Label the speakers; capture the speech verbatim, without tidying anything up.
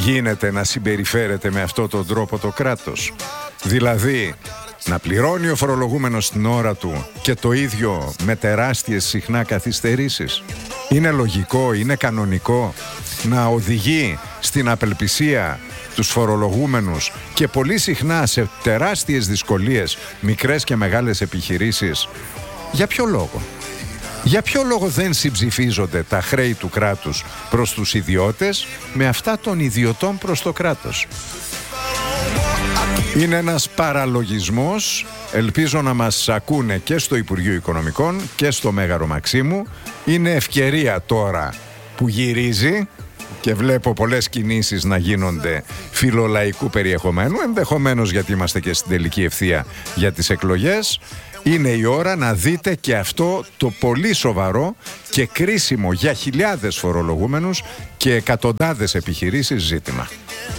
Speaker 1: γίνεται να συμπεριφέρεται με αυτόν τον τρόπο το κράτος? Δηλαδή, να πληρώνει ο φορολογούμενος την ώρα του και το ίδιο με τεράστιες συχνά καθυστερήσεις? Είναι λογικό, είναι κανονικό να οδηγεί στην απελπισία τους φορολογούμενους και πολύ συχνά σε τεράστιες δυσκολίες μικρές και μεγάλες επιχειρήσεις? Για ποιο λόγο? Για ποιο λόγο δεν συμψηφίζονται τα χρέη του κράτους προς τους ιδιώτες με αυτά των ιδιωτών προς το κράτος? Είναι ένας παραλογισμός. Ελπίζω να μας ακούνε και στο Υπουργείο Οικονομικών και στο Μέγαρο Μαξίμου. Είναι ευκαιρία τώρα που γυρίζει και βλέπω πολλές κινήσεις να γίνονται φιλολαϊκού περιεχομένου, ενδεχομένως γιατί είμαστε και στην τελική ευθεία για τις εκλογές. Είναι η ώρα να δείτε και αυτό το πολύ σοβαρό και κρίσιμο για χιλιάδες φορολογούμενους και εκατοντάδες επιχειρήσεις ζήτημα.